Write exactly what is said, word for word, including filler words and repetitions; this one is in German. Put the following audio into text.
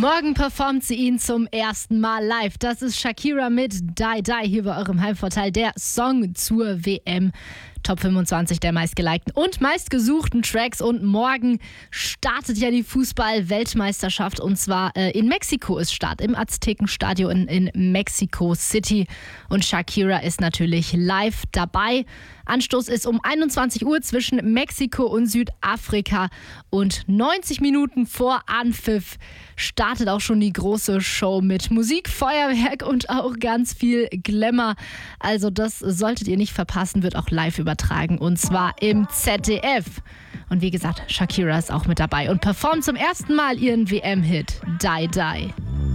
Morgen performt sie ihn zum ersten Mal live. Das ist Shakira mit Die Die hier bei eurem Heimvorteil, der Song zur W M. Top fünfundzwanzig der meistgelikten und meistgesuchten Tracks. Und morgen startet ja die Fußball-Weltmeisterschaft. Und zwar äh, in Mexiko ist Start, im Aztekenstadion in, in Mexico City. Und Shakira ist natürlich live dabei. Anstoß ist um einundzwanzig Uhr zwischen Mexiko und Südafrika. Und neunzig Minuten vor Anpfiff startet auch schon die große Show mit Musik, Feuerwerk und auch ganz viel Glamour. Also das solltet ihr nicht verpassen, wird auch live übertragen und zwar im Z D F. Und wie gesagt, Shakira ist auch mit dabei und performt zum ersten Mal ihren W M-Hit Die Die.